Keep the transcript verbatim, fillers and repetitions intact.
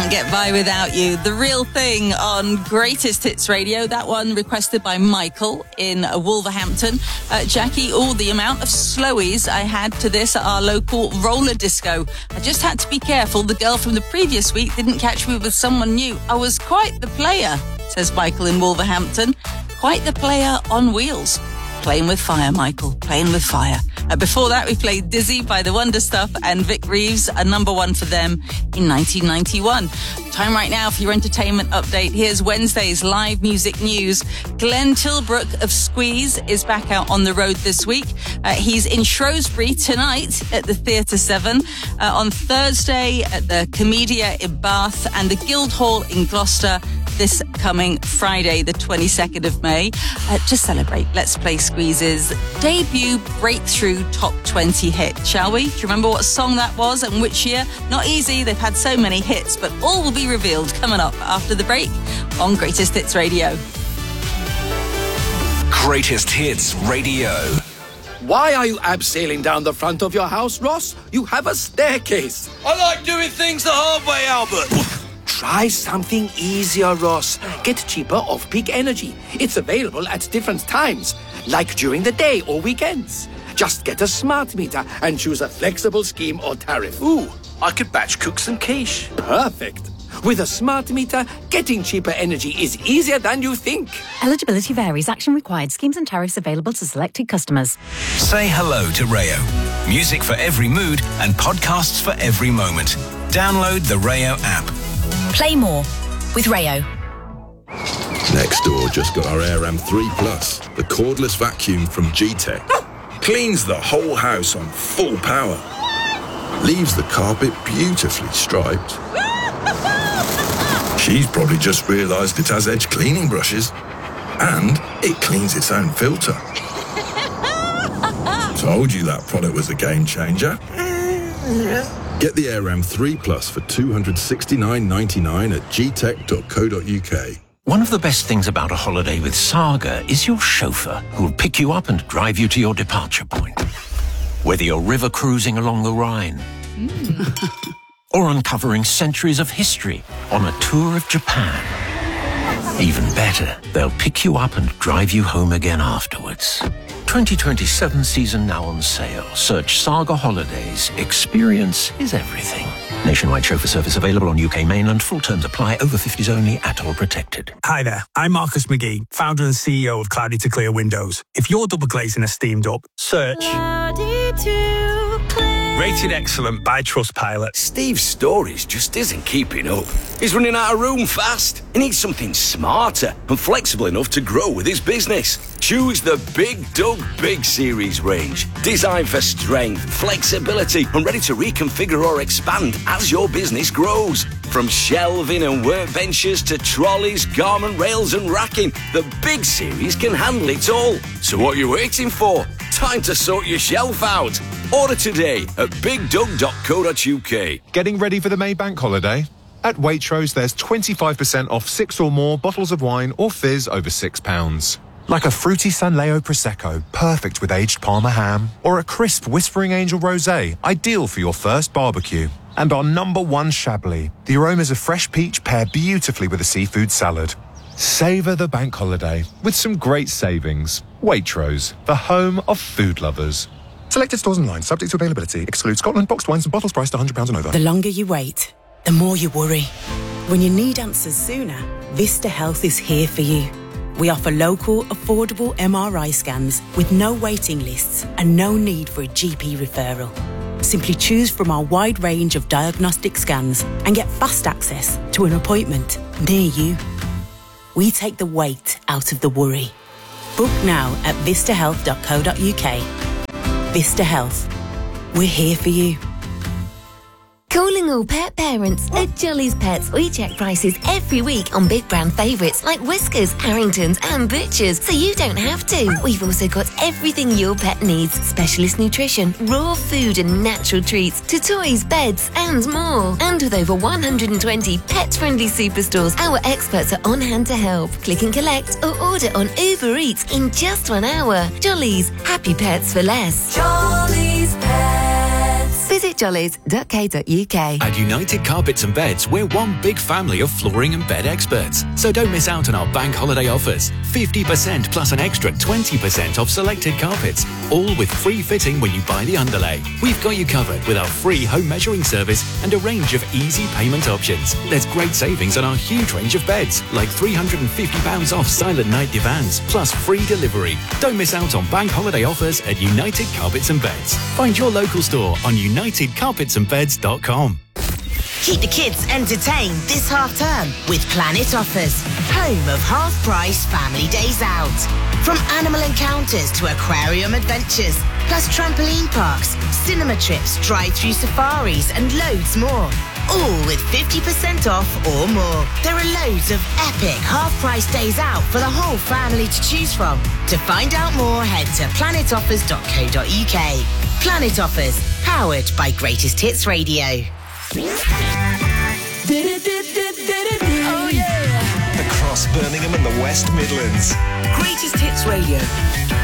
Can't Get By Without You. The Real Thing on Greatest Hits Radio. That one requested by Michael in Wolverhampton. Uh, Jackie, oh, the amount of slowies I had to this at our local roller disco. I just had to be careful. The girl from the previous week didn't catch me with someone new. I was quite the player, says Michael in Wolverhampton. Quite the player on wheels. Playing with fire, Michael. Playing with fire. Uh, before that, we played Dizzy by The Wonder Stuff and Vic Reeves, a number one for them in nineteen ninety-one. Time right now for your entertainment update. Here's Wednesday's live music news. Glenn Tilbrook of Squeeze is back out on the road this week. Uh, he's in Shrewsbury tonight at the Theatre seven, uh, on Thursday at the Comedia in Bath and the Guildhall in Gloucester this coming Friday, the twenty-second of May. Uh, to celebrate, let's play Squeeze's debut breakthrough top twenty hit, shall we? Do you remember what song that was and which year? Not easy, they've had so many hits, but all will be revealed coming up after the break on Greatest Hits Radio. Greatest Hits Radio. Why are you abseiling down the front of your house, Ross? You have a staircase. I like doing things the hard way, Albert. Try something easier, Ross. Get cheaper off-peak energy. It's available at different times, like during the day or weekends. Just get a smart meter and choose a flexible scheme or tariff. Ooh, I could batch cook some quiche. Perfect. With a smart meter, getting cheaper energy is easier than you think. Eligibility varies. Action required. Schemes and tariffs available to selected customers. Say hello to Rayo. Music for every mood and podcasts for every moment. Download the Rayo app. Play more with Rayo. Nextdoor just got our AirAm three Plus, the cordless vacuum from G-Tech. Cleans the whole house on full power. Leaves the carpet beautifully striped. She's probably just realised it has edge cleaning brushes. And it cleans its own filter. Told you that product was a game changer. Get the AirAm three Plus for two hundred sixty-nine pounds ninety-nine at g tech dot co dot u k. One of the best things about a holiday with Saga is your chauffeur, who'll pick you up and drive you to your departure point. Whether you're river cruising along the Rhine mm. or uncovering centuries of history on a tour of Japan. Even better, they'll pick you up and drive you home again afterwards. twenty twenty-seven season now on sale. Search Saga Holidays. Experience is everything. Nationwide chauffeur service available on U K mainland. Full terms apply. Over fifties only. At all protected. Hi there. I'm Marcus McGee, founder and C E O of Cloudy to Clear Windows. If you're double glazing a steamed up, search Cloudy to Clear. Rated excellent by Trustpilot. Steve's stories just isn't keeping up. He's running out of room fast. He needs something smarter and flexible enough to grow with his business. Choose the Big Doug Big Series range. Designed for strength, flexibility, and ready to reconfigure or expand as your business grows. From shelving and workbenches to trolleys, garment rails and racking, the Big Series can handle it all. So what are you waiting for? Time to sort your shelf out. Order today at big doug dot co dot u k. Getting ready for the May Bank holiday? At Waitrose, there's twenty-five percent off six or more bottles of wine or fizz over six pounds. Like a fruity San Leo Prosecco, perfect with aged Parma ham, or a crisp Whispering Angel Rosé, ideal for your first barbecue. And our number one Chablis, the aromas of fresh peach pair beautifully with a seafood salad. Savour the bank holiday with some great savings. Waitrose, the home of food lovers. Selected stores online, subject to availability. Exclude Scotland, boxed wines and bottles priced one hundred pounds and over. The longer you wait, the more you worry. When you need answers sooner, Vista Health is here for you. We offer local, affordable M R I scans with no waiting lists and no need for a G P referral. Simply choose from our wide range of diagnostic scans and get fast access to an appointment near you. We take the wait out of the worry. Book now at vista health dot co dot u k. Vista Health. We're here for you. Calling all pet parents. At Jolly's Pets, we check prices every week on big brand favourites like Whiskers, Harringtons and Butchers, so you don't have to. We've also got everything your pet needs. Specialist nutrition, raw food and natural treats, to toys, beds and more. And with over one hundred twenty pet-friendly superstores, our experts are on hand to help. Click and collect or order on Uber Eats in just one hour. Jolly's, happy pets for less. Jolly's Pets. Visit jollies dot co dot uk. At United Carpets and Beds, we're one big family of flooring and bed experts. So don't miss out on our bank holiday offers. fifty percent plus an extra twenty percent off selected carpets. All with free fitting when you buy the underlay. We've got you covered with our free home measuring service and a range of easy payment options. There's great savings on our huge range of beds, like three hundred fifty pounds off Silent Night divans, plus free delivery. Don't miss out on bank holiday offers at United Carpets and Beds. Find your local store on united carpets and beds dot com. Keep the kids entertained this half term with Planet Offers, home of half-price family days out. From animal encounters to aquarium adventures, plus trampoline parks, cinema trips, drive-through safaris and loads more. All with fifty percent off or more. There are loads of epic half-price days out for the whole family to choose from. To find out more, head to planet offers dot co dot uk. Planet Offers, powered by Greatest Hits Radio. Oh yeah! Across Birmingham and the West Midlands. Greatest Hits Radio.